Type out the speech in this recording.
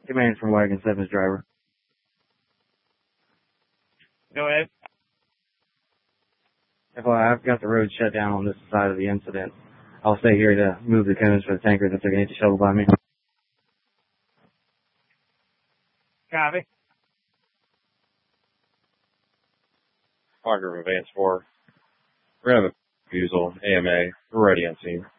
Command from Wagon 7's driver. Go ahead. I've got the road shut down on this side of the incident. I'll stay here to move the cones for the tankers if they're going to get shoveled by me. Copy. Parker of Advance 4. We're going to have a refusal, AMA. We're ready on scene.